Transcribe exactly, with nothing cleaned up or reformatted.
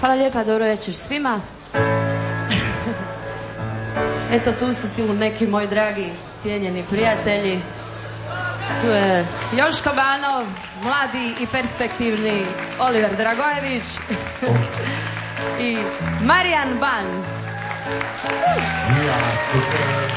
Hvala lijepa, dobro večer svima. Eto, tu su tu neki moji dragi, cijenjeni prijatelji. Tu je Joško Banov, mladi i perspektivni Oliver Dragojević i Marijan Ban.